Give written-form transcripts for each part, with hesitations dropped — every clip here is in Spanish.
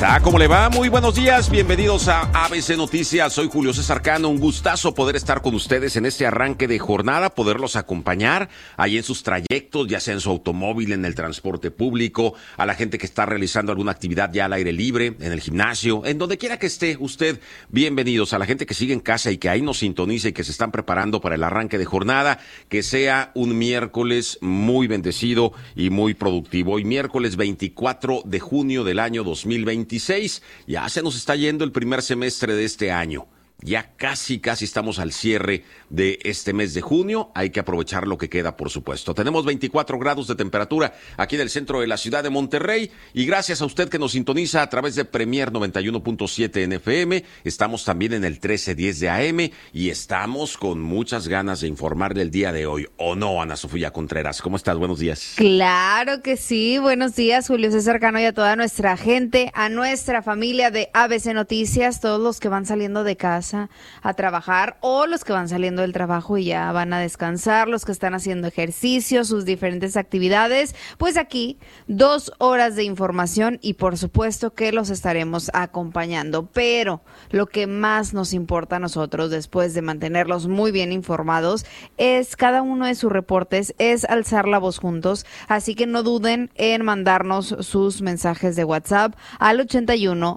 ¿Cómo le va? Muy buenos días, bienvenidos a ABC Noticias. Soy Julio César Cano, un gustazo poder estar con ustedes en este arranque de jornada, poderlos acompañar ahí en sus trayectos, ya sea en su automóvil, en el transporte público, a la gente que está realizando alguna actividad ya al aire libre, en el gimnasio, en donde quiera que esté usted, bienvenidos. A la gente que sigue en casa y que ahí nos sintoniza y que se están preparando para el arranque de jornada, que sea un miércoles muy bendecido y muy productivo. Hoy miércoles 24 de junio del año 2026. Ya se nos está yendo el primer semestre de este año. Ya casi estamos al cierre de este mes de junio. Hay que aprovechar lo que queda, por supuesto. Tenemos 24 grados de temperatura aquí en el centro de la ciudad de Monterrey. Y gracias a usted que nos sintoniza a través de Premier 91.7 en FM. Estamos también en el 1310 de AM. Y estamos con muchas ganas de informarle el día de hoy. ¿O no, Ana Sofía Contreras? ¿Cómo estás? Buenos días. Claro que sí. Buenos días, Julio César Cano, y a toda nuestra gente, a nuestra familia de ABC Noticias, todos los que van saliendo de casa a trabajar o los que van saliendo del trabajo y ya van a descansar, los que están haciendo ejercicio, sus diferentes actividades. Pues aquí 2 horas de información y por supuesto que los estaremos acompañando, pero lo que más nos importa a nosotros después de mantenerlos muy bien informados es cada uno de sus reportes, es alzar la voz juntos, así que no duden en mandarnos sus mensajes de WhatsApp al 81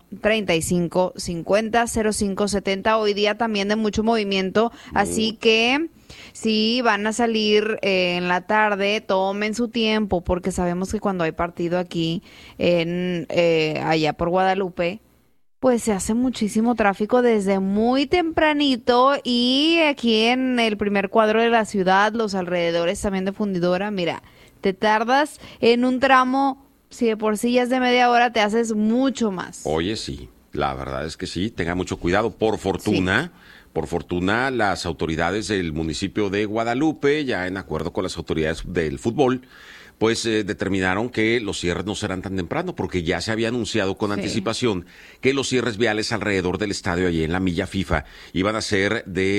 35 50 05 70. Hoy día también de mucho movimiento, así que si van a salir en la tarde, tomen su tiempo, porque sabemos que cuando hay partido aquí en allá por Guadalupe, pues se hace muchísimo tráfico desde muy tempranito, y aquí en el primer cuadro de la ciudad, los alrededores también de Fundidora, mira, te tardas en un tramo, si de por sí ya es de media hora, te haces mucho más. Oye, sí. La verdad es que sí, tenga mucho cuidado. Por fortuna, las autoridades del municipio de Guadalupe, ya en acuerdo con las autoridades del fútbol, pues determinaron que los cierres no serán tan temprano, porque ya se había anunciado con anticipación que los cierres viales alrededor del estadio, allí en la Milla FIFA, iban a ser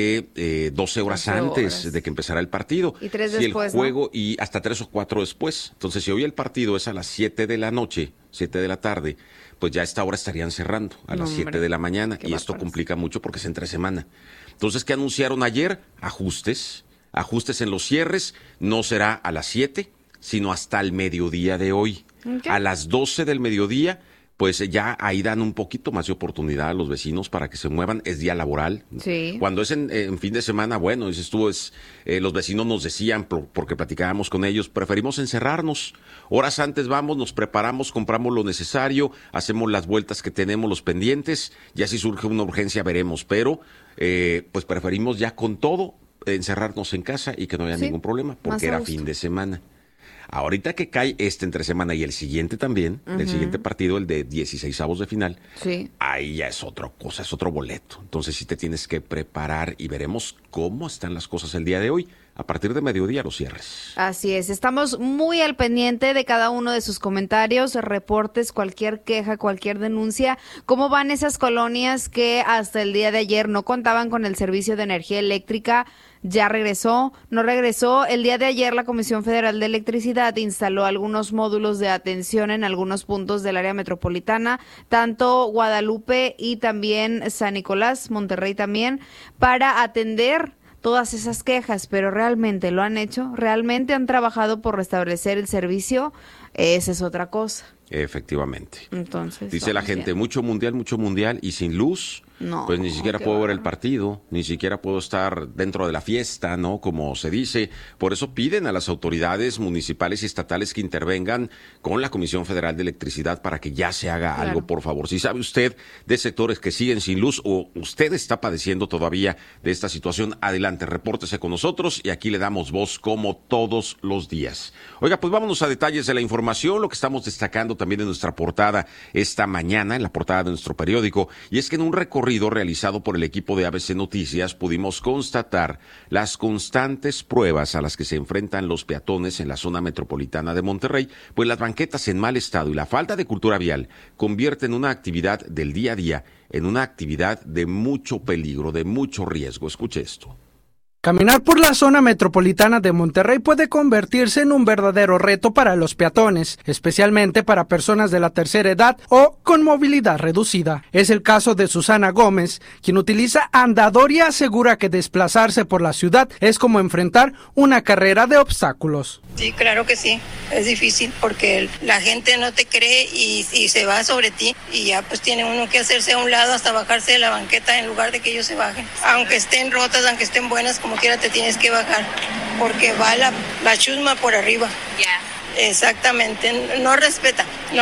de 12 horas antes de que empezara el partido. Y 3 si después, el juego, ¿no? Y hasta 3 o 4 después. Entonces, si hoy el partido es a las 7 de la noche, 7 de la tarde, pues ya a esta hora estarían cerrando, a las 7 de la mañana, y esto complica mucho porque es entre semana. Entonces, ¿qué anunciaron ayer? Ajustes en los cierres. No será a las 7, sino hasta el mediodía de hoy. Okay. A las 12 del mediodía, pues ya ahí dan un poquito más de oportunidad a los vecinos para que se muevan. Es día laboral. Sí. Cuando es en fin de semana, bueno, dices tú, los vecinos nos decían, porque platicábamos con ellos, preferimos encerrarnos. Horas antes vamos, nos preparamos, compramos lo necesario, hacemos las vueltas que tenemos, los pendientes, ya si surge una urgencia veremos, pero pues preferimos ya con todo encerrarnos en casa y que no haya ningún problema, porque era fin de semana. Ahorita que cae entre semana y el siguiente también, el siguiente partido, el de 16avos de final, ahí ya es otra cosa, es otro boleto. Entonces sí te tienes que preparar y veremos cómo están las cosas el día de hoy. A partir de mediodía los cierres. Así es, estamos muy al pendiente de cada uno de sus comentarios, reportes, cualquier queja, cualquier denuncia. ¿Cómo van esas colonias que hasta el día de ayer no contaban con el servicio de energía eléctrica? ¿Ya regresó? ¿No regresó? El día de ayer la Comisión Federal de Electricidad instaló algunos módulos de atención en algunos puntos del área metropolitana, tanto Guadalupe y también San Nicolás, Monterrey también, para atender todas esas quejas, pero ¿realmente lo han hecho? ¿Realmente han trabajado por restablecer el servicio? Esa es otra cosa. Efectivamente. Entonces, dice la gente, mucho mundial y sin luz, no, pues ni siquiera puedo ver el partido, ni siquiera puedo estar dentro de la fiesta, ¿no? Como se dice. Por eso piden a las autoridades municipales y estatales que intervengan con la Comisión Federal de Electricidad para que ya se haga algo, por favor. Si sabe usted de sectores que siguen sin luz o usted está padeciendo todavía de esta situación, adelante, repórtese con nosotros y aquí le damos voz como todos los días. Oiga, pues vámonos a detalles de la información, lo que estamos destacando también en nuestra portada esta mañana, en la portada de nuestro periódico, y es que en un recorrido realizado por el equipo de ABC Noticias pudimos constatar las constantes pruebas a las que se enfrentan los peatones en la zona metropolitana de Monterrey, pues las banquetas en mal estado y la falta de cultura vial convierten una actividad del día a día en una actividad de mucho peligro, de mucho riesgo. Escuche esto. Caminar por la zona metropolitana de Monterrey puede convertirse en un verdadero reto para los peatones, especialmente para personas de la tercera edad o con movilidad reducida. Es el caso de Susana Gómez, quien utiliza andador y asegura que desplazarse por la ciudad es como enfrentar una carrera de obstáculos. Sí, claro que sí, es difícil porque la gente no te cree y se va sobre ti y ya pues tiene uno que hacerse a un lado hasta bajarse de la banqueta en lugar de que ellos se bajen. Aunque estén rotas, aunque estén buenas, como quiera te tienes que bajar porque va la chusma por arriba. Ya. Exactamente, no respeta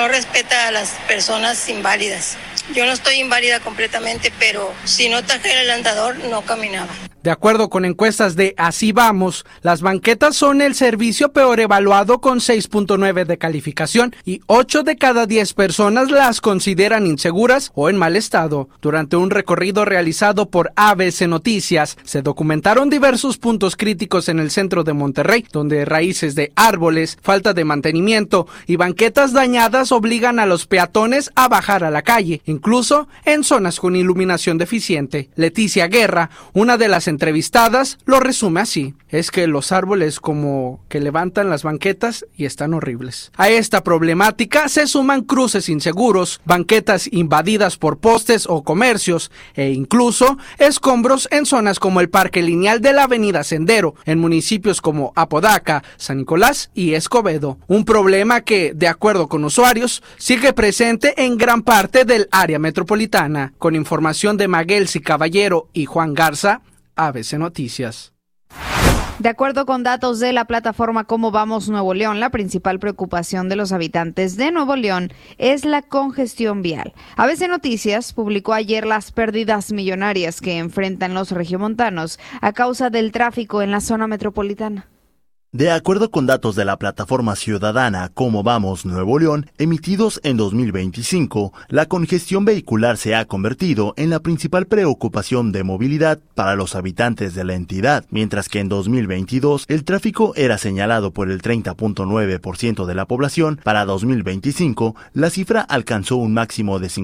a las personas inválidas. Yo no estoy inválida completamente, pero si no trajera el andador no caminaba. De acuerdo con encuestas de Así Vamos, las banquetas son el servicio peor evaluado con 6.9 de calificación y 8 de cada 10 personas las consideran inseguras o en mal estado. Durante un recorrido realizado por ABC Noticias, se documentaron diversos puntos críticos en el centro de Monterrey, donde raíces de árboles, falta de mantenimiento y banquetas dañadas obligan a los peatones a bajar a la calle, incluso en zonas con iluminación deficiente. Leticia Guerra, una de las entrevistadas, lo resume así: es que los árboles como que levantan las banquetas y están horribles. A esta problemática se suman cruces inseguros, banquetas invadidas por postes o comercios e incluso escombros en zonas como el Parque Lineal de la Avenida Sendero, en municipios como Apodaca, San Nicolás y Escobedo. Un problema que, de acuerdo con usuarios, sigue presente en gran parte del área metropolitana. Con información de Maguelsi Caballero y Juan Garza, ABC Noticias. De acuerdo con datos de la plataforma Cómo Vamos Nuevo León, la principal preocupación de los habitantes de Nuevo León es la congestión vial. ABC Noticias publicó ayer las pérdidas millonarias que enfrentan los regiomontanos a causa del tráfico en la zona metropolitana. De acuerdo con datos de la plataforma ciudadana Cómo Vamos Nuevo León, emitidos en 2025, la congestión vehicular se ha convertido en la principal preocupación de movilidad para los habitantes de la entidad, mientras que en 2022 el tráfico era señalado por el 30.9% de la población. Para 2025, la cifra alcanzó un máximo de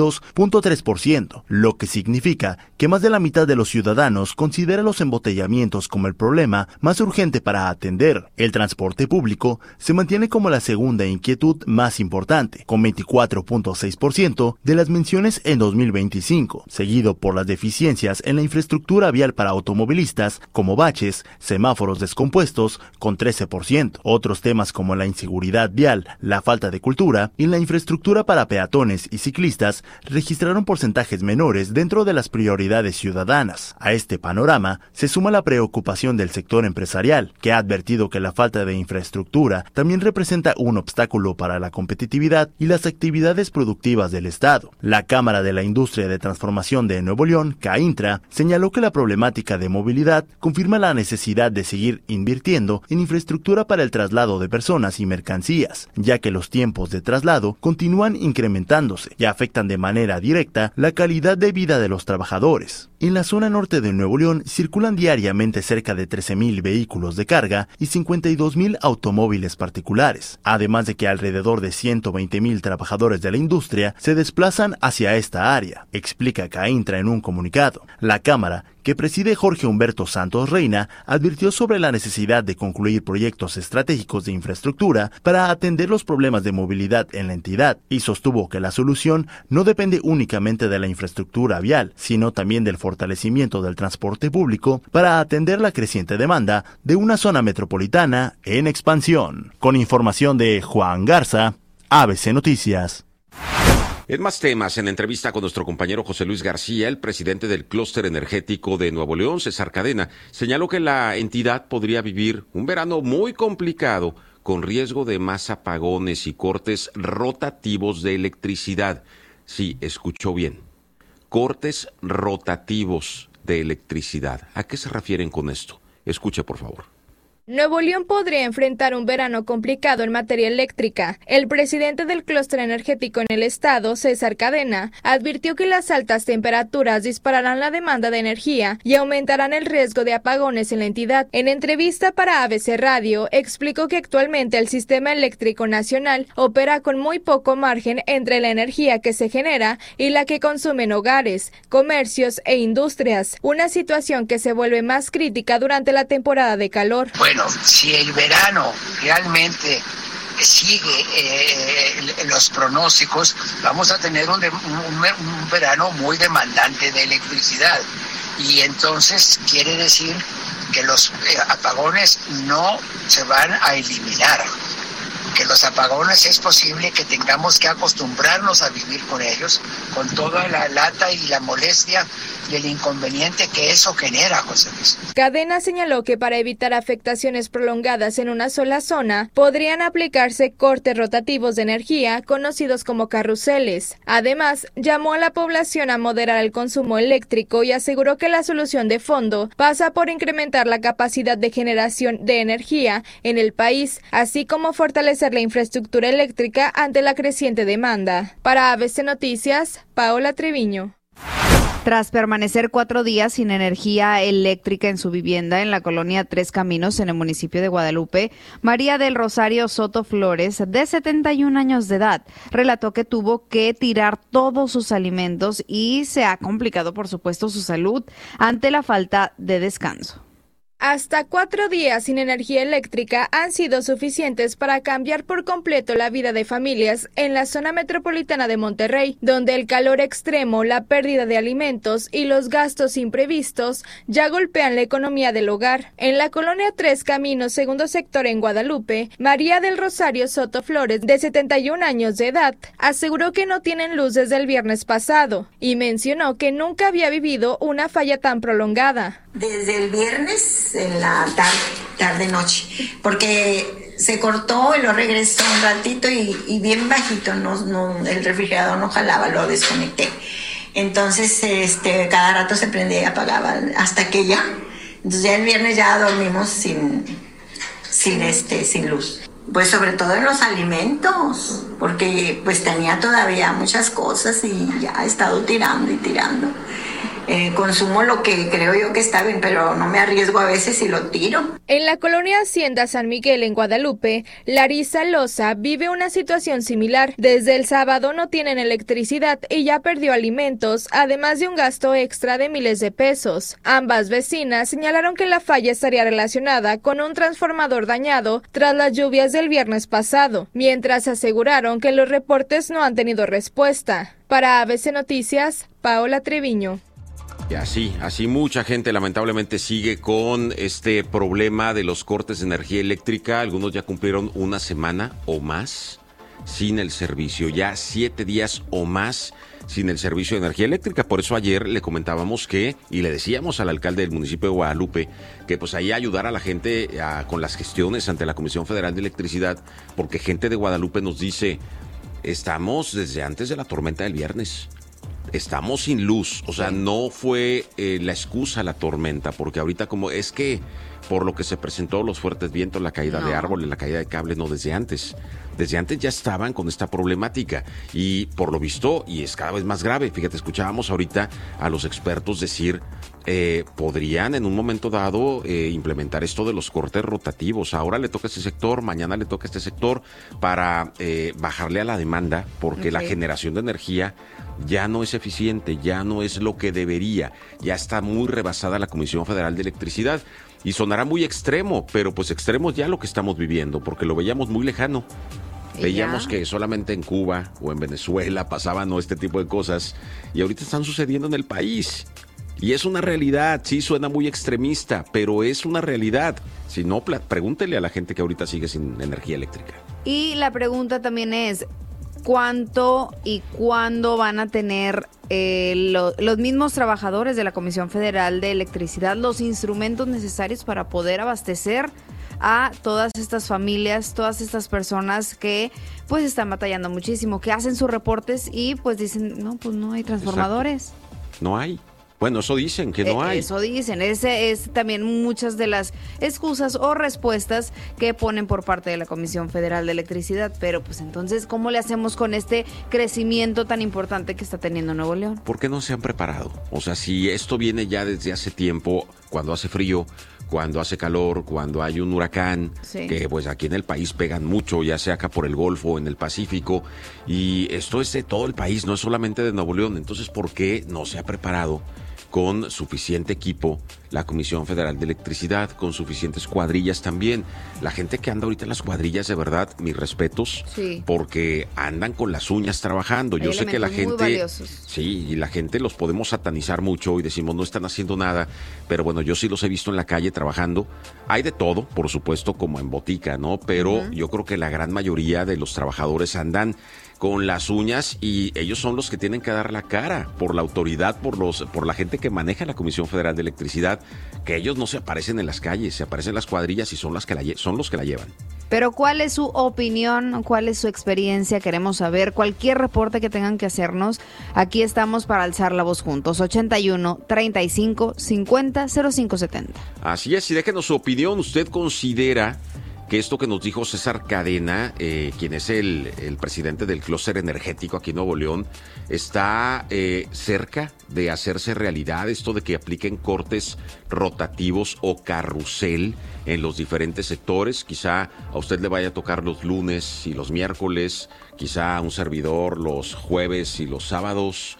52.3%, lo que significa que más de la mitad de los ciudadanos considera los embotellamientos como el problema más urgente para atender. El transporte público se mantiene como la segunda inquietud más importante, con 24.6% de las menciones en 2025, seguido por las deficiencias en la infraestructura vial para automovilistas, como baches, semáforos descompuestos, con 13%. Otros temas como la inseguridad vial, la falta de cultura y la infraestructura para peatones y ciclistas registraron porcentajes menores dentro de las prioridades ciudadanas. A este panorama se suma la preocupación del sector empresarial, que ha advertido que la falta de infraestructura también representa un obstáculo para la competitividad y las actividades productivas del Estado. La Cámara de la Industria de Transformación de Nuevo León, CAINTRA, señaló que la problemática de movilidad confirma la necesidad de seguir invirtiendo en infraestructura para el traslado de personas y mercancías, ya que los tiempos de traslado continúan incrementándose y afectan de manera directa la calidad de vida de los trabajadores. En la zona norte de Nuevo León circulan diariamente cerca de 13,000 vehículos de carga y 52,000 automóviles particulares, además de que alrededor de 120,000 trabajadores de la industria se desplazan hacia esta área, explica CAINTRA en un comunicado. La Cámara, que preside Jorge Humberto Santos Reina, advirtió sobre la necesidad de concluir proyectos estratégicos de infraestructura para atender los problemas de movilidad en la entidad y sostuvo que la solución no depende únicamente de la infraestructura vial, sino también del fortalecimiento del transporte público para atender la creciente demanda de una zona metropolitana en expansión. Con información de Juan Garza, ABC Noticias. En más temas, en la entrevista con nuestro compañero José Luis García, el presidente del Clúster Energético de Nuevo León, César Cadena, señaló que la entidad podría vivir un verano muy complicado con riesgo de más apagones y cortes rotativos de electricidad. Sí, escuchó bien. Cortes rotativos de electricidad. ¿A qué se refieren con esto? Escuche, por favor. Nuevo León podría enfrentar un verano complicado en materia eléctrica. El presidente del clúster energético en el estado, César Cadena, advirtió que las altas temperaturas dispararán la demanda de energía y aumentarán el riesgo de apagones en la entidad. En entrevista para ABC Radio, explicó que actualmente el sistema eléctrico nacional opera con muy poco margen entre la energía que se genera y la que consumen hogares, comercios e industrias, una situación que se vuelve más crítica durante la temporada de calor. Bueno, si el verano realmente sigue los pronósticos, vamos a tener un verano muy demandante de electricidad. Y entonces quiere decir que los apagones no se van a eliminar. Que los apagones es posible que tengamos que acostumbrarnos a vivir con ellos, con toda la lata y la molestia y el inconveniente que eso genera, José Luis. Cadena señaló que para evitar afectaciones prolongadas en una sola zona, podrían aplicarse cortes rotativos de energía, conocidos como carruseles. Además, llamó a la población a moderar el consumo eléctrico y aseguró que la solución de fondo pasa por incrementar la capacidad de generación de energía en el país, así como fortalecer la infraestructura eléctrica ante la creciente demanda. Para ABC Noticias, Paola Treviño. Tras permanecer 4 días sin energía eléctrica en su vivienda en la colonia Tres Caminos, en el municipio de Guadalupe, María del Rosario Soto Flores, de 71 años de edad, relató que tuvo que tirar todos sus alimentos y se ha complicado, por supuesto, su salud ante la falta de descanso. Hasta 4 días sin energía eléctrica han sido suficientes para cambiar por completo la vida de familias en la zona metropolitana de Monterrey, donde el calor extremo, la pérdida de alimentos y los gastos imprevistos ya golpean la economía del hogar. En la colonia Tres Caminos, segundo sector en Guadalupe, María del Rosario Soto Flores, de 71 años de edad, aseguró que no tienen luz desde el viernes pasado y mencionó que nunca había vivido una falla tan prolongada. Desde el viernes en la tarde-noche, porque se cortó y lo regresó un ratito y bien bajito, el refrigerador no jalaba, lo desconecté. Entonces cada rato se prendía y apagaba hasta que ya. Entonces ya el viernes ya dormimos sin luz. Pues sobre todo en los alimentos, porque pues tenía todavía muchas cosas y ya he estado tirando y tirando. Consumo lo que creo yo que está bien, pero no me arriesgo a veces y lo tiro. En la colonia Hacienda San Miguel en Guadalupe, Larisa Loza vive una situación similar. Desde el sábado no tienen electricidad y ya perdió alimentos, además de un gasto extra de miles de pesos. Ambas vecinas señalaron que la falla estaría relacionada con un transformador dañado tras las lluvias del viernes pasado, mientras aseguraron que los reportes no han tenido respuesta. Para ABC Noticias, Paola Treviño. Y así mucha gente lamentablemente sigue con este problema de los cortes de energía eléctrica. Algunos ya cumplieron una semana o más sin el servicio, ya 7 días o más sin el servicio de energía eléctrica. Por eso ayer le comentábamos y le decíamos al alcalde del municipio de Guadalupe que pues ahí ayudar a la gente con las gestiones ante la Comisión Federal de Electricidad, porque gente de Guadalupe nos dice, estamos desde antes de la tormenta del viernes. Estamos sin luz, o sea, no fue la excusa la tormenta, porque ahorita como es que por lo que se presentó, los fuertes vientos, la caída de árboles, la caída de cables, no, desde antes ya estaban con esta problemática y por lo visto, y es cada vez más grave. Fíjate, escuchábamos ahorita a los expertos decir, podrían en un momento dado implementar esto de los cortes rotativos. Ahora le toca a este sector, mañana le toca a este sector para bajarle a la demanda, porque la generación de energía ya no es eficiente, ya no es lo que debería, ya está muy rebasada la Comisión Federal de Electricidad. Y sonará muy extremo, pero pues extremo ya lo que estamos viviendo, porque lo veíamos muy lejano. Veíamos que solamente en Cuba o en Venezuela pasaban este tipo de cosas y ahorita están sucediendo en el país. Y es una realidad, sí suena muy extremista, pero es una realidad. Si no, pregúntele a la gente que ahorita sigue sin energía eléctrica. Y la pregunta también es, ¿cuánto y cuándo van a tener los mismos trabajadores de la Comisión Federal de Electricidad los instrumentos necesarios para poder abastecer a todas estas familias, todas estas personas que pues están batallando muchísimo, que hacen sus reportes y pues dicen, no, pues no hay transformadores? Exacto. No hay. Bueno, eso dicen, que no hay. Eso dicen, ese es también muchas de las excusas o respuestas que ponen por parte de la Comisión Federal de Electricidad, pero pues entonces, ¿cómo le hacemos con este crecimiento tan importante que está teniendo Nuevo León? ¿Por qué no se han preparado? O sea, si esto viene ya desde hace tiempo, cuando hace frío, cuando hace calor, cuando hay un huracán, sí, que pues aquí en el país pegan mucho, ya sea acá por el Golfo o en el Pacífico, y esto es de todo el país, no es solamente de Nuevo León. Entonces, ¿por qué no se ha preparado con suficiente equipo la Comisión Federal de Electricidad, con suficientes cuadrillas también? La gente que anda ahorita en las cuadrillas, de verdad, mis respetos, sí, porque andan con las uñas trabajando. Hay Yo sé que la elementos muy gente, valiosos. sí, y la gente los podemos satanizar mucho y decimos no están haciendo nada, pero bueno, yo sí los he visto en la calle trabajando. Hay de todo, por supuesto, como en botica, ¿no? Pero yo creo que la gran mayoría de los trabajadores andan con las uñas y ellos son los que tienen que dar la cara por la autoridad, por la gente que maneja la Comisión Federal de Electricidad, que ellos no se aparecen en las calles, se aparecen en las cuadrillas y son los que la llevan. Pero ¿cuál es su opinión? ¿Cuál es su experiencia? Queremos saber cualquier reporte que tengan que hacernos. Aquí estamos para alzar la voz juntos. 81 35 50 05 70. Así es, y déjenos su opinión. ¿Usted considera que esto que nos dijo César Cadena, quien es el presidente del clúster energético aquí en Nuevo León, está cerca de hacerse realidad, esto de que apliquen cortes rotativos o carrusel en los diferentes sectores? Quizá a usted le vaya a tocar los lunes y los miércoles, quizá a un servidor los jueves y los sábados,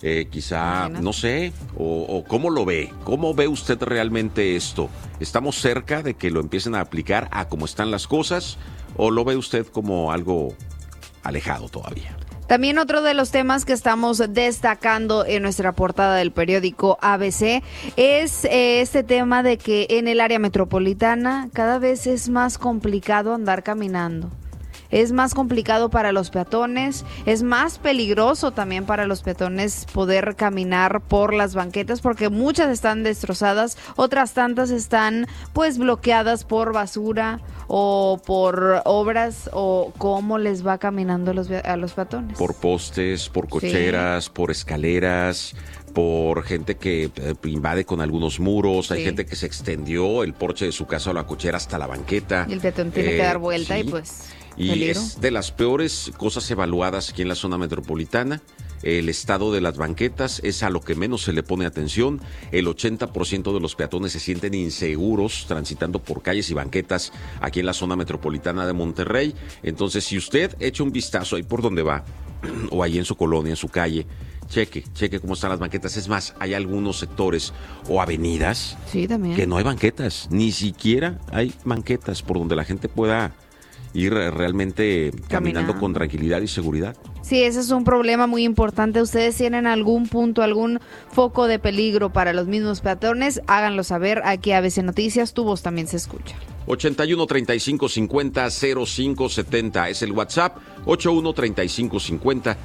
quizá, no sé, o ¿cómo lo ve? ¿Cómo ve usted realmente esto? ¿Estamos cerca de que lo empiecen a aplicar a cómo están las cosas o lo ve usted como algo alejado todavía? También otro de los temas que estamos destacando en nuestra portada del periódico ABC es este tema de que en el área metropolitana cada vez es más complicado andar caminando. Es más complicado para los peatones, es más peligroso también para los peatones poder caminar por las banquetas porque muchas están destrozadas, otras tantas están pues bloqueadas por basura o por obras, o cómo les va caminando a los peatones. Por postes, por cocheras, sí, por escaleras, por gente que invade con algunos muros, sí, hay gente que se extendió el porche de su casa o la cochera hasta la banqueta. Y el peatón tiene que dar vuelta, sí, y pues... Y peligro. Es de las peores cosas evaluadas aquí en la zona metropolitana. El estado de las banquetas es a lo que menos se le pone atención. El 80% de los peatones se sienten inseguros transitando por calles y banquetas aquí en la zona metropolitana de Monterrey. Entonces, si usted echa un vistazo ahí por donde va, o ahí en su colonia, en su calle, cheque cómo están las banquetas. Es más, hay algunos sectores o avenidas, sí, también, que no hay banquetas. Ni siquiera hay banquetas por donde la gente pueda ir realmente caminando con tranquilidad y seguridad. Sí, ese es un problema muy importante. ¿Ustedes tienen algún punto, algún foco de peligro para los mismos peatones? Háganlo saber aquí a ABC Noticias. Tu voz también se escucha. 81 35 50 05 70 es el WhatsApp. 81 35 50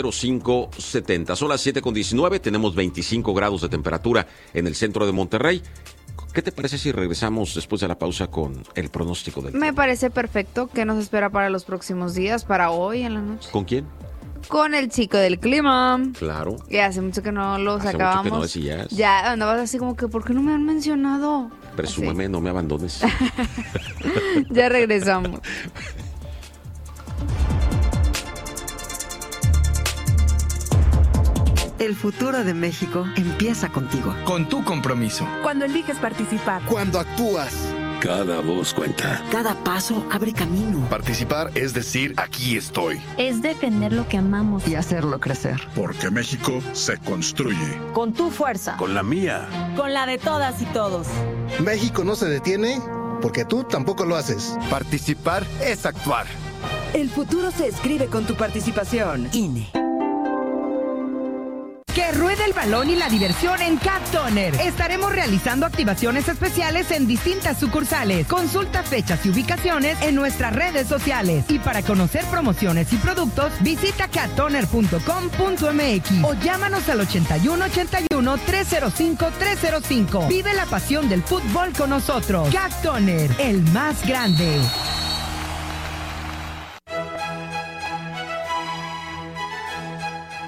05 70. Son las 7:19. Tenemos 25 grados de temperatura en el centro de Monterrey. ¿Qué te parece si regresamos después de la pausa con el pronóstico del tiempo? Me parece perfecto. ¿Qué nos espera para los próximos días, para hoy en la noche? ¿Con quién? Con el chico del clima. Claro. Que hace mucho que no lo sacábamos. Hace mucho que no decías. Ya andabas así como que, ¿por qué no me han mencionado? Presúmeme, no me abandones. Ya regresamos. El futuro de México empieza contigo. Con tu compromiso. Cuando eliges participar. Cuando actúas. Cada voz cuenta. Cada paso abre camino. Participar es decir, aquí estoy. Es defender lo que amamos. Y hacerlo crecer. Porque México se construye. Con tu fuerza. Con la mía. Con la de todas y todos. México no se detiene porque tú tampoco lo haces. Participar es actuar. El futuro se escribe con tu participación. INE. Que ruede el balón y la diversión en Cat Toner. Estaremos realizando activaciones especiales en distintas sucursales. Consulta fechas y ubicaciones en nuestras redes sociales. Y para conocer promociones y productos, visita cattoner.com.mx o llámanos al 8181-305-305. Vive la pasión del fútbol con nosotros. Cat Toner, el más grande.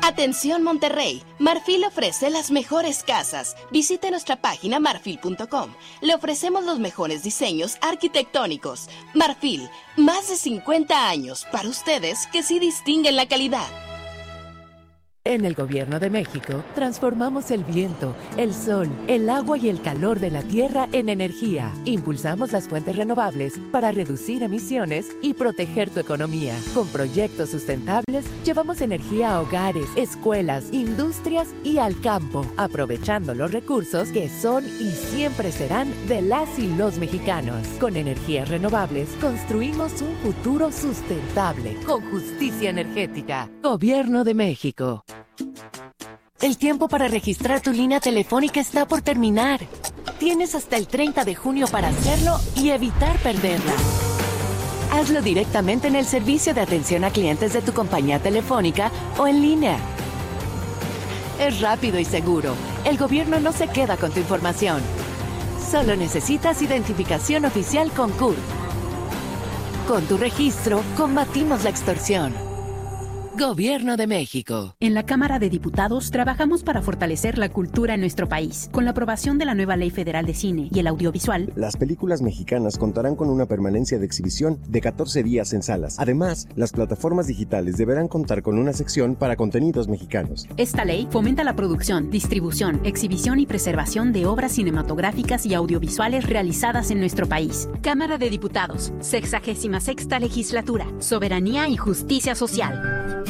Atención Monterrey, Marfil ofrece las mejores casas. Visite nuestra página marfil.com. Le ofrecemos los mejores diseños arquitectónicos. Marfil, más de 50 años para ustedes que sí distinguen la calidad. En el Gobierno de México, transformamos el viento, el sol, el agua y el calor de la tierra en energía. Impulsamos las fuentes renovables para reducir emisiones y proteger tu economía. Con proyectos sustentables, llevamos energía a hogares, escuelas, industrias y al campo, aprovechando los recursos que son y siempre serán de las y los mexicanos. Con energías renovables, construimos un futuro sustentable, con justicia energética. Gobierno de México. El tiempo para registrar tu línea telefónica está por terminar. Tienes hasta el 30 de junio para hacerlo y evitar perderla. Hazlo directamente en el servicio de atención a clientes de tu compañía telefónica o en línea. Es rápido y seguro. El gobierno no se queda con tu información. Solo necesitas identificación oficial con CURP. Con tu registro, combatimos la extorsión. Gobierno de México. En la Cámara de Diputados trabajamos para fortalecer la cultura en nuestro país. Con la aprobación de la nueva Ley Federal de Cine y el Audiovisual, las películas mexicanas contarán con una permanencia de exhibición de 14 días en salas. Además, las plataformas digitales deberán contar con una sección para contenidos mexicanos. Esta ley fomenta la producción, distribución, exhibición y preservación de obras cinematográficas y audiovisuales realizadas en nuestro país. Cámara de Diputados, 66ª Legislatura, Soberanía y Justicia Social.